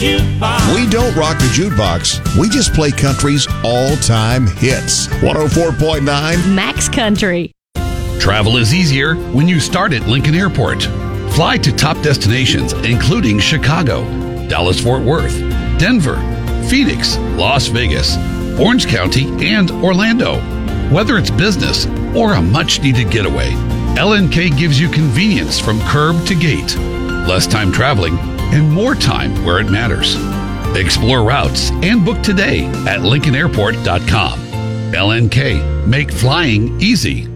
jukebox. We don't rock the jukebox. We just play country's all-time hits. 104.9 Max Country. Travel is easier when you start at Lincoln Airport. Fly to top destinations, including Chicago, Dallas-Fort Worth, Denver, Phoenix, Las Vegas, Orange County, and Orlando. Whether it's business or a much-needed getaway, LNK gives you convenience from curb to gate, less time traveling, and more time where it matters. Explore routes and book today at LincolnAirport.com. LNK, make flying easy.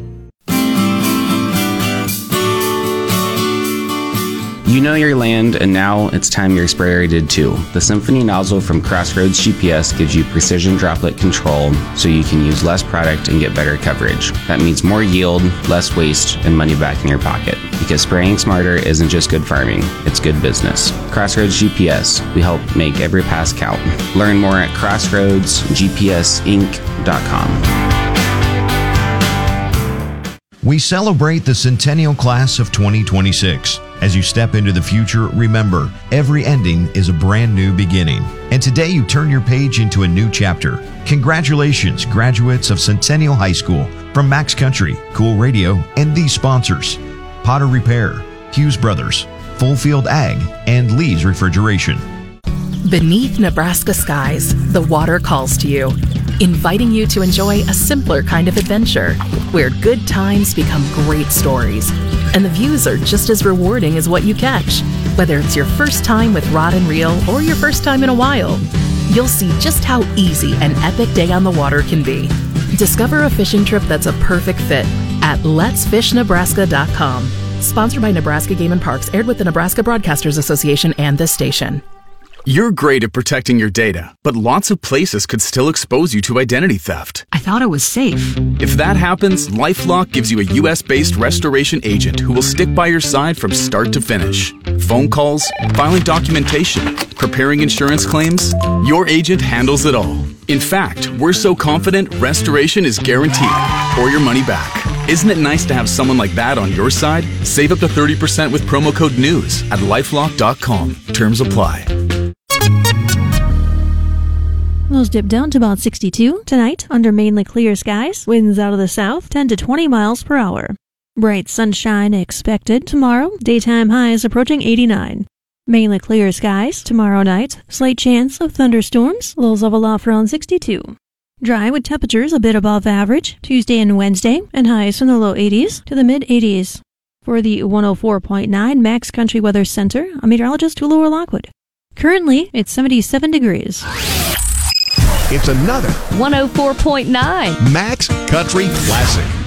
You know your land, and now it's time your sprayer did too. The Symphony nozzle from Crossroads GPS gives you precision droplet control so you can use less product and get better coverage. That means more yield, less waste, and money back in your pocket. Because spraying smarter isn't just good farming, it's good business. Crossroads GPS, we help make every pass count. Learn more at crossroadsgpsinc.com. We celebrate the Centennial Class of 2026. As you step into the future, remember, every ending is a brand new beginning. And today you turn your page into a new chapter. Congratulations, graduates of Centennial High School, from Max Country, Cool Radio, and these sponsors: Potter Repair, Hughes Brothers, Full Field Ag, and Lee's Refrigeration. Beneath Nebraska skies, the water calls to you, inviting you to enjoy a simpler kind of adventure, where good times become great stories, and the views are just as rewarding as what you catch. Whether it's your first time with rod and reel or your first time in a while, you'll see just how easy an epic day on the water can be. Discover a fishing trip that's a perfect fit at letsfishnebraska.com. Sponsored by Nebraska Game and Parks, aired with the Nebraska Broadcasters Association and this station. You're great at protecting your data, but lots of places could still expose you to identity theft. I thought it was safe. If that happens, LifeLock gives you a U.S.-based restoration agent who will stick by your side from start to finish. Phone calls, filing documentation, preparing insurance claims, your agent handles it all. In fact, we're so confident restoration is guaranteed or your money back. Isn't it nice to have someone like that on your side? Save up to 30% with promo code NEWS at LifeLock.com. Terms apply. Lows dip down to about 62 tonight under mainly clear skies. Winds out of the south 10 to 20 miles per hour. Bright sunshine expected tomorrow. Daytime highs approaching 89. Mainly clear skies tomorrow night. Slight chance of thunderstorms. Lows level off around 62. Dry with temperatures a bit above average Tuesday and Wednesday, and highs from the low 80s to the mid 80s. For the 104.9 Max Country Weather Center, I'm meteorologist Hulu Lockwood. Currently, it's 77 degrees. It's another 104.9 Max Country Classic.